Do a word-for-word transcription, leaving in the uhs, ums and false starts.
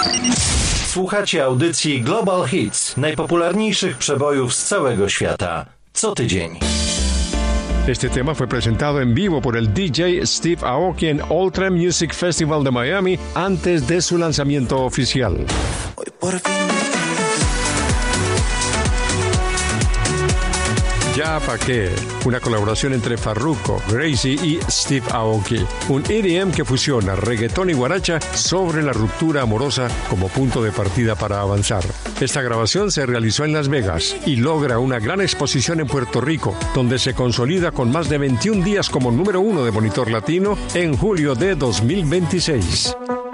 Słuchacie audycji Global Hits, najpopularniejszych przebojów z całego świata, co tydzień. Este tema fue presentado en vivo por el D J Steve Aoki en Ultra Music Festival de Miami antes de su lanzamiento oficial. Hoy por fin. Ya pa' qué, una colaboración entre Farruko, Gracie y Steve Aoki. Un E D M que fusiona reggaetón y guaracha sobre la ruptura amorosa como punto de partida para avanzar. Esta grabación se realizó en Las Vegas y logra una gran exposición en Puerto Rico, donde se consolida con más de veintiún días como número uno de Monitor Latino en julio de dos mil veintiséis.